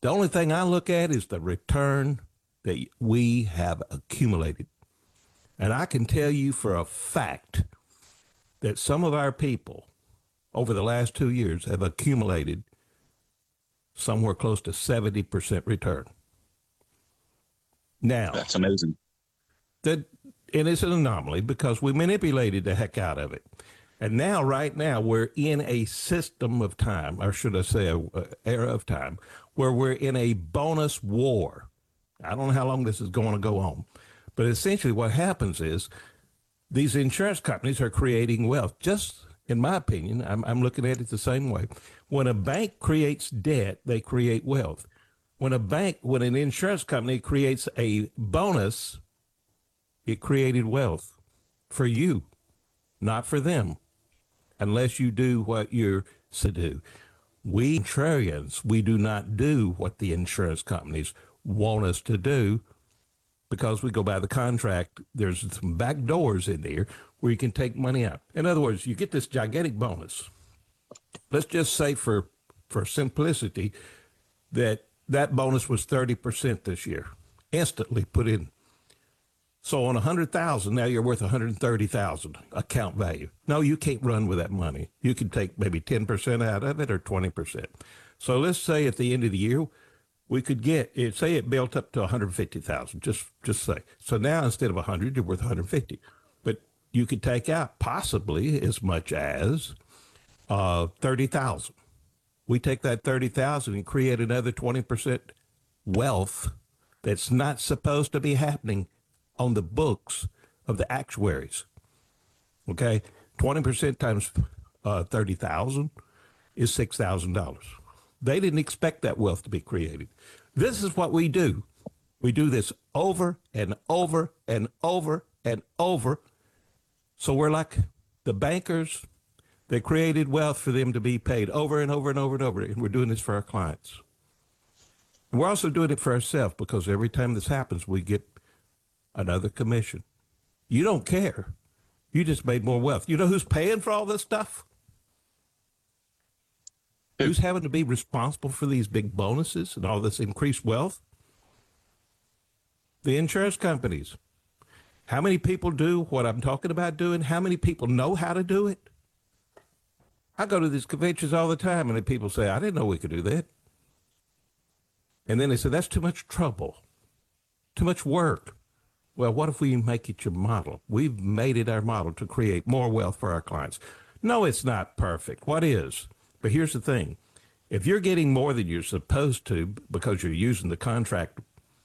The only thing I look at is the return that we have accumulated. And I can tell you for a fact that some of our people over the last 2 years have accumulated somewhere close to 70% return. Now, That's amazing. that and it's an anomaly because we manipulated the heck out of it. And now, right now, we're in a system of time, or should I say, a era of time, where we're in a bonus war. I don't know how long this is going to go on, but essentially what happens is these insurance companies are creating wealth. Just in my opinion, I'm looking at it the same way. When a bank creates debt, they create wealth. When an insurance company creates a bonus, it created wealth for you, not for them, unless you do what you're to do. We contrarians, we do not do what the insurance companies want us to do because we go by the contract. There's some back doors in there where you can take money out. In other words, you get this gigantic bonus. Let's just say for simplicity that bonus was 30% this year, instantly put in. So on 100,000, now you're worth 130,000 account value. No, you can't run with that money. You can take maybe 10% out of it or 20%. So let's say at the end of the year, we could get it. Say it built up to 150,000. Just say. So now instead of 100, you're worth 150. But you could take out possibly as much as 30,000. We take that 30,000 and create another 20% wealth that's not supposed to be happening on the books of the actuaries. Okay, 20% times 30,000 is $6,000. They didn't expect that wealth to be created. This is what we do. We do this over and over and over and over. So we're like the bankers that created wealth for them to be paid over and over and over and over. And we're doing this for our clients. And we're also doing it for ourselves because every time this happens, we get another commission. You don't care. You just made more wealth. You know who's paying for all this stuff? Who's having to be responsible for these big bonuses and all this increased wealth? The insurance companies. How many people do what I'm talking about doing? How many people know how to do it? I go to these conventions all the time and the people say, I didn't know we could do that. And then they say, that's too much trouble, too much work. Well, what if we make it your model? We've made it our model to create more wealth for our clients. No, it's not perfect. What is? But here's the thing. If you're getting more than you're supposed to because you're using the contract,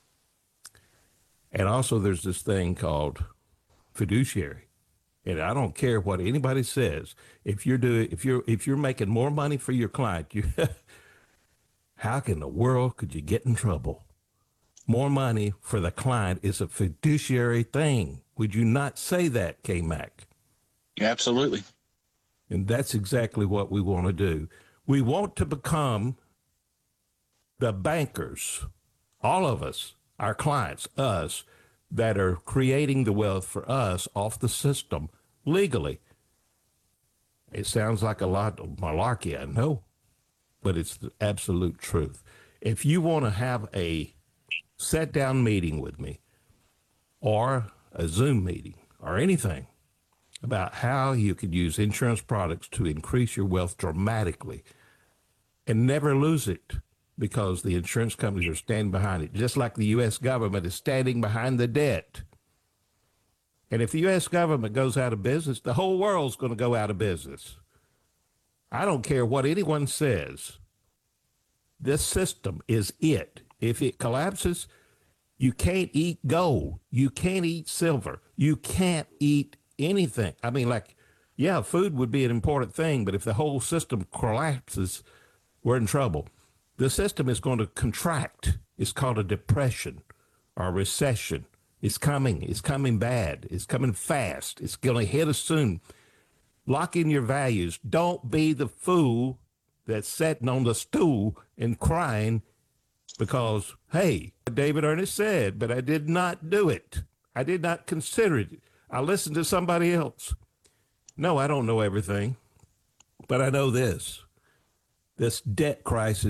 and also there's this thing called fiduciary, and I don't care what anybody says. If you're making more money for your client, how in the world could you get in trouble? More money for the client is a fiduciary thing. Would you not say that, K-Mac? Absolutely. And that's exactly what we want to do. We want to become the bankers, all of us, our clients, us, that are creating the wealth for us off the system legally. It sounds like a lot of malarkey, I know, but it's the absolute truth. If you want to have a sit-down meeting with me or a Zoom meeting or anything about how you could use insurance products to increase your wealth dramatically and never lose it because the insurance companies are standing behind it, just like the U.S. government is standing behind the debt. And if the U.S. government goes out of business, the whole world's going to go out of business. I don't care what anyone says. This system is it. If it collapses, you can't eat gold. You can't eat silver. You can't eat anything. I mean, like, yeah, food would be an important thing, but if the whole system collapses, we're in trouble. The system is going to contract. It's called a depression or a recession. It's coming. It's coming bad. It's coming fast. It's going to hit us soon. Lock in your values. Don't be the fool that's sitting on the stool and crying because, hey, David Ernest said, but I did not do it. I did not consider it. I listened to somebody else. No, I don't know everything, but I know this. This debt crisis